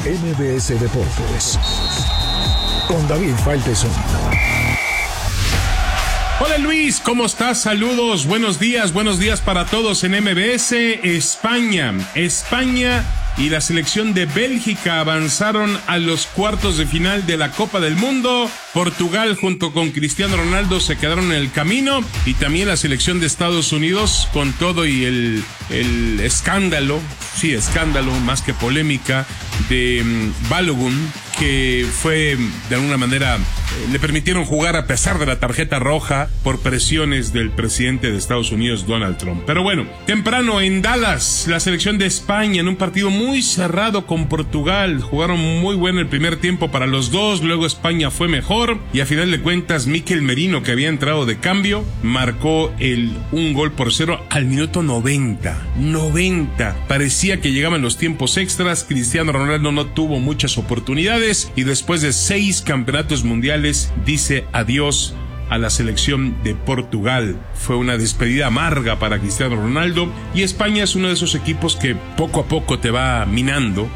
MBS Deportes con David Faitelson. Hola Luis, ¿cómo estás? Saludos, buenos días para todos en MBS. España y la selección de Bélgica avanzaron a los cuartos de final de la Copa del Mundo. Portugal junto con Cristiano Ronaldo se quedaron en el camino, y también la selección de Estados Unidos con todo y el escándalo más que polémica de Balogun, que fue de alguna manera le permitieron jugar a pesar de la tarjeta roja por presiones del presidente de Estados Unidos, Donald Trump. Pero bueno, temprano en Dallas, la selección de España en un partido muy cerrado con Portugal, jugaron muy bueno el primer tiempo para los dos, luego España fue mejor y a final de cuentas Mikel Merino, que había entrado de cambio, marcó el 1-0 al minuto 90. Parecía que llegaban los tiempos extras. Cristiano Ronaldo no tuvo muchas oportunidades y después de 6 campeonatos mundiales dice adiós a la selección de Portugal. Fue una despedida amarga para Cristiano Ronaldo, y España es uno de esos equipos que poco a poco te va minando